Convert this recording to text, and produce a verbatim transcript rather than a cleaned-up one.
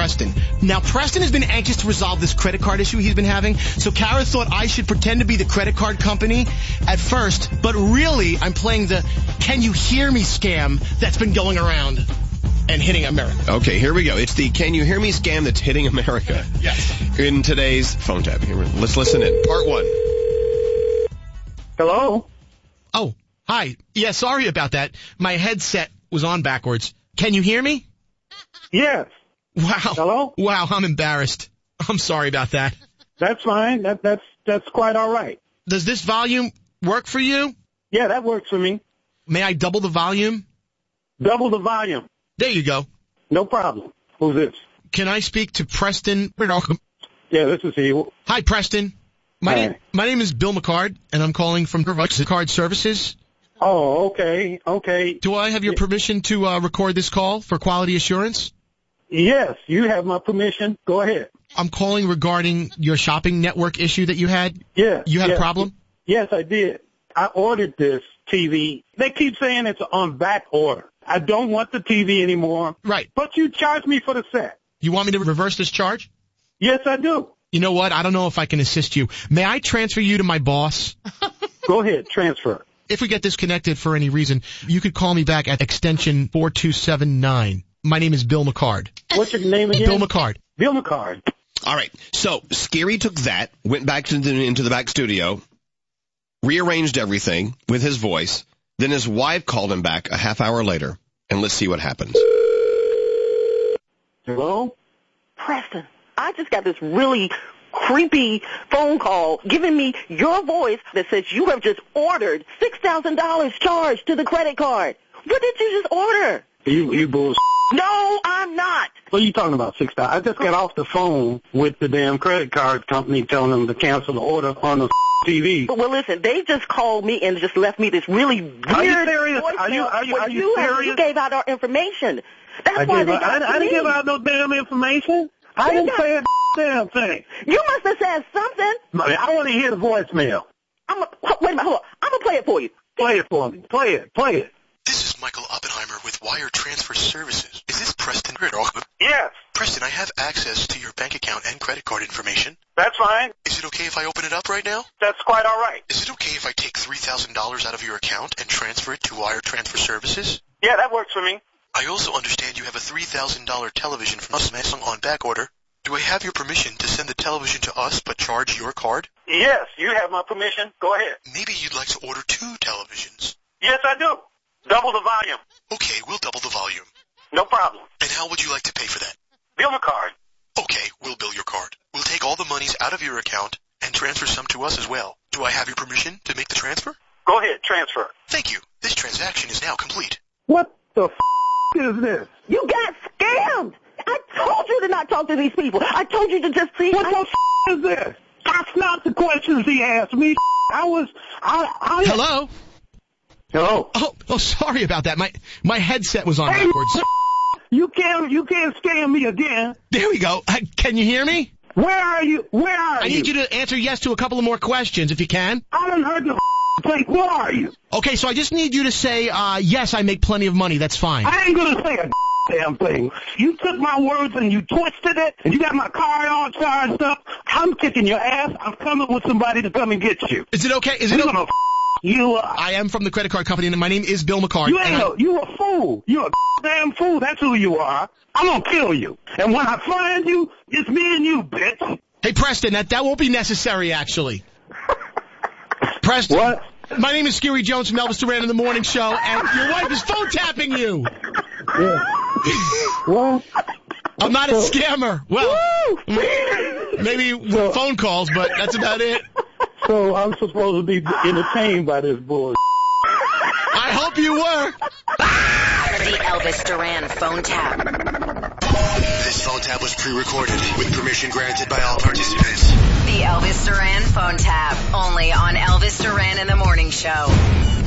Preston. Now, Preston has been anxious to resolve this credit card issue he's been having, so Kara thought I should pretend to be the credit card company at first, but really I'm playing the can you hear me scam that's been going around and hitting America. Okay, here we go. It's the can you hear me scam that's hitting America. Yes. In today's phone tap. Here, let's listen in. Part one. Hello? Oh, hi. Yeah, sorry about that. My headset was on backwards. Can you hear me? Yes. Wow. Hello? Wow, I'm embarrassed. I'm sorry about that. That's fine. That, that's that's quite all right. Does this volume work for you? Yeah, that works for me. May I double the volume? Double the volume. There you go. No problem. Who's this? Can I speak to Preston? Yeah, this is he. Hi, Preston. My Hi. name, my name is Bill McCard, and I'm calling from Card Services. Oh, okay, okay. Do I have your permission to uh, record this call for quality assurance? Yes, you have my permission. Go ahead. I'm calling regarding your shopping network issue that you had. Yeah. You had yes. a problem? Yes, I did. I ordered this T V. They keep saying it's on back order. I don't want the T V anymore. Right. But you charge me for the set. You want me to reverse this charge? Yes, I do. You know what? I don't know if I can assist you. May I transfer you to my boss? Go ahead, transfer. If we get disconnected for any reason, you could call me back at extension four two seven nine. My name is Bill McCard. What's your name again? Bill McCard. Bill McCard. All right. So Scary took that, went back to the, into the back studio, rearranged everything with his voice. Then his wife called him back a half hour later, and let's see what happens. Hello? Preston, I just got this really creepy phone call giving me your voice that says you have just ordered six thousand dollars charged to the credit card. What did you just order? You, you bullshit. No, I'm not. What are you talking about, six thousand? I just got off the phone with the damn credit card company telling them to cancel the order on the T V. Well, listen, they just called me and just left me this really weird Are you serious? voicemail Are you, are you, where are you have- serious? you gave out our information. That's I, why gave they out, got I, I didn't me. give out no damn information. I They didn't got- say a damn thing. You must have said something. I want to hear the voicemail. I'm a, wait a minute, hold on. I'm going to play it for you. Play it for me. Play it. Play it. This is Michael Oppenheimer with Wire Transfer Services. Is this Preston Riddle? Yes, Preston, I have access to your bank account and credit card information. that's fine. Is it okay if I open it up right now? That's quite all right. Is it okay if I take three thousand dollars out of your account and transfer it to Wire Transfer Services? Yeah, that works for me. I also understand you have a three thousand dollars television from Samsung on back order. Do I have your permission to send the television to us but charge your card? Yes, you have my permission. Go ahead. Maybe you'd like to order two televisions. Yes, I do. Double the volume. Okay, we'll double the volume. No problem. And how would you like to pay for that? Bill McCard. Okay, we'll bill your card. We'll take all the monies out of your account and transfer some to us as well. Do I have your permission to make the transfer? Go ahead, transfer. Thank you. This transaction is now complete. What the f*** is this? You got scammed. I told you to not talk to these people. I told you to just see. What I, the f*** is this? That's not the questions he asked me. I was, I, I... Hello? Hello? Oh, oh, sorry about that. My my headset was on Hey, backwards. You can't, you can't scam me again. There we go. Uh, Can you hear me? Where are you? Where are I you? need you to answer yes to a couple of more questions if you can. I done heard the f*** take. Where are you? Okay, so I just need you to say, uh, yes, I make plenty of money. That's fine. I ain't gonna say a damn thing. You took my words and you twisted it, and you got my car all charged up. I'm kicking your ass. I'm coming with somebody to come and get you. Is it okay? Is it You're okay? gonna f*** you up. I am from the credit card company, and my name is Bill McCard. You and ain't I- no, you a fool. You a damn fool. That's who you are. I'm gonna kill you. And when I find you, it's me and you, bitch. Hey, Preston, that, that won't be necessary, actually. Preston. What? My name is Scary Jones from Elvis Duran in the Morning Show, and your wife is phone tapping you. Yeah. Well, I'm not a scammer. Well, Woo! maybe with phone calls, but that's about it. so I'm supposed to be entertained by this bullshit. I hope you were. The Elvis Duran phone tap. This phone tap was pre-recorded with permission granted by all participants. The Elvis Duran phone tap. Only on Elvis Duran in the Morning Show.